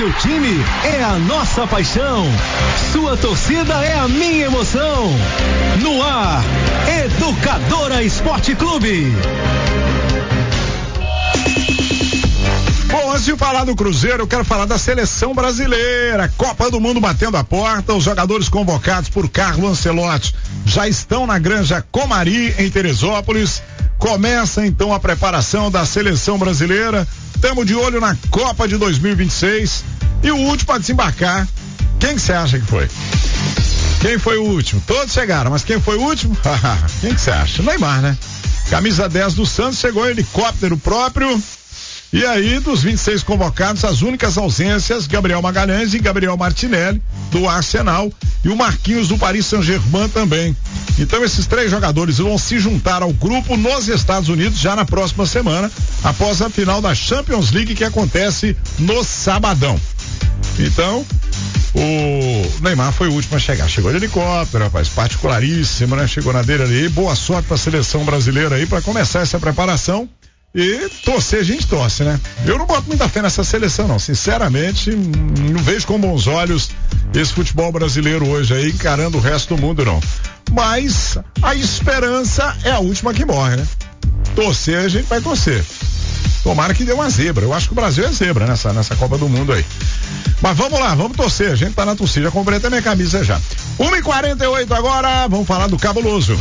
seu time é a nossa paixão. Sua torcida é a minha emoção. No ar, Educadora Esporte Clube. Bom, antes de falar do Cruzeiro, eu quero falar da seleção brasileira. Copa do Mundo batendo a porta. Os jogadores convocados por Carlo Ancelotti já estão na Granja Comari, em Teresópolis. Começa então a preparação da seleção brasileira. Estamos de olho na Copa de 2026. E o último a desembarcar, quem que você acha que foi? Quem foi o último? Todos chegaram, mas quem foi o último? Quem que você acha? Neymar, né? Camisa 10 do Santos, chegou em helicóptero próprio. E aí, dos 26 convocados, as únicas ausências, Gabriel Magalhães e Gabriel Martinelli, do Arsenal, e o Marquinhos do Paris Saint-Germain também. Então, esses 3 jogadores vão se juntar ao grupo nos Estados Unidos já na próxima semana, após a final da Champions League, que acontece no sabadão. Então, o Neymar foi o último a chegar. Chegou de helicóptero, rapaz, particularíssimo, né? Chegou na dele ali. Boa sorte pra seleção brasileira aí, pra começar essa preparação. E torcer, a gente torce, né? Eu não boto muita fé nessa seleção, não. Sinceramente, não vejo com bons olhos esse futebol brasileiro hoje aí, encarando o resto do mundo, não. Mas a esperança é a última que morre, né? Torcer, a gente vai torcer. Tomara que dê uma zebra. Eu acho que o Brasil é zebra nessa Copa do Mundo aí. Mas vamos lá, vamos torcer. A gente tá na torcida. Já comprei até minha camisa já. 1h48 agora, vamos falar do Cabuloso.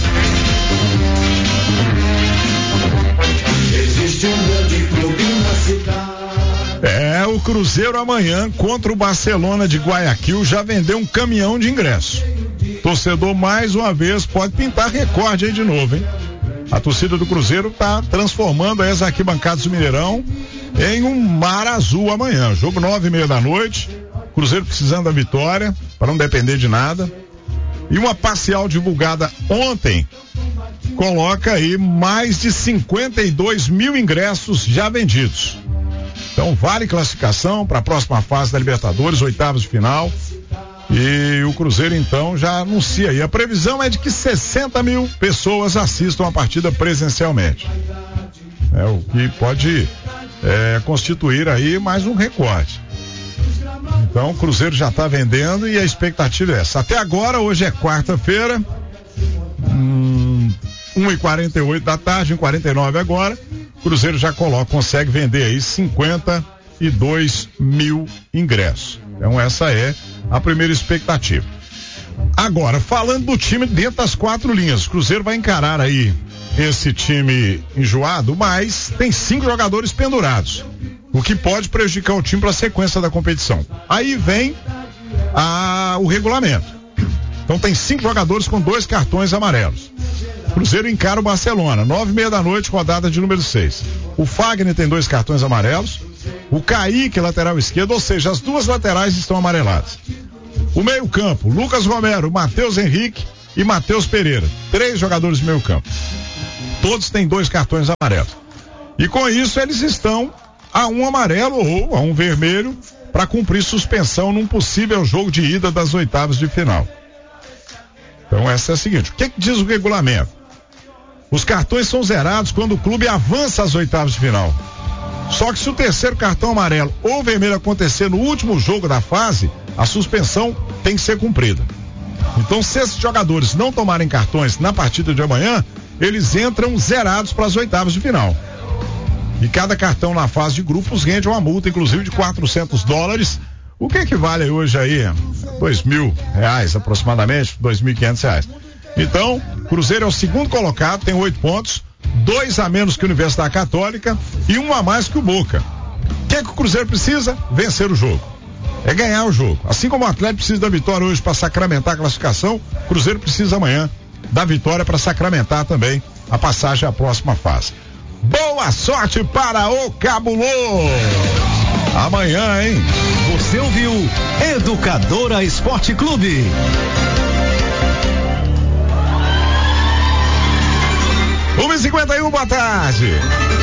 Existe um grande clube na cidade. O Cruzeiro amanhã contra o Barcelona de Guayaquil já vendeu um caminhão de ingressos. Torcedor mais uma vez pode pintar recorde aí de novo, hein? A torcida do Cruzeiro tá transformando as arquibancadas do Mineirão em um mar azul amanhã. Jogo 9h30 da noite. Cruzeiro precisando da vitória para não depender de nada. E uma parcial divulgada ontem coloca aí mais de 52 mil ingressos já vendidos. Então vale classificação para a próxima fase da Libertadores, oitavas de final. E o Cruzeiro então já anuncia aí. A previsão é de que 60 mil pessoas assistam a partida presencialmente. O que pode constituir aí mais um recorde. Então o Cruzeiro já está vendendo e a expectativa é essa. Até agora, hoje é quarta-feira, 1h48 da tarde, 1h49 agora, o Cruzeiro já consegue vender aí 52 mil ingressos. Então essa é a primeira expectativa. Agora, falando do time dentro das 4 linhas, o Cruzeiro vai encarar aí esse time enjoado, mas tem 5 jogadores pendurados, o que pode prejudicar o time para a sequência da competição. Aí vem o regulamento. Então tem 5 jogadores com 2 cartões amarelos. Cruzeiro encara o Barcelona, 9h30 da noite, rodada de número 6. O Fagner tem 2 cartões amarelos. O Kaique, lateral esquerdo, ou seja, as 2 laterais estão amareladas. O meio campo, Lucas Romero, Matheus Henrique e Matheus Pereira. 3 jogadores do meio campo. Todos têm 2 cartões amarelos. E com isso eles estão a um amarelo ou a um vermelho para cumprir suspensão num possível jogo de ida das oitavas de final. Então essa é a seguinte, o que diz o regulamento? Os cartões são zerados quando o clube avança às oitavas de final. Só que se o terceiro cartão amarelo ou vermelho acontecer no último jogo da fase, a suspensão tem que ser cumprida. Então, se esses jogadores não tomarem cartões na partida de amanhã, eles entram zerados para as oitavas de final. E cada cartão na fase de grupos rende uma multa, inclusive de $400, o que equivale hoje aí a R$2.000 aproximadamente, R$2.500. Então, Cruzeiro é o segundo colocado, tem 8 pontos, 2 a menos que a Universidade Católica e 1 a mais que o Boca. O que o Cruzeiro precisa? Vencer o jogo. É ganhar o jogo. Assim como o Atlético precisa da vitória hoje para sacramentar a classificação, o Cruzeiro precisa amanhã da vitória para sacramentar também a passagem à próxima fase. Boa sorte para o Cabuloso! Amanhã, hein? Você ouviu Educadora Esporte Clube. 1h51, boa tarde.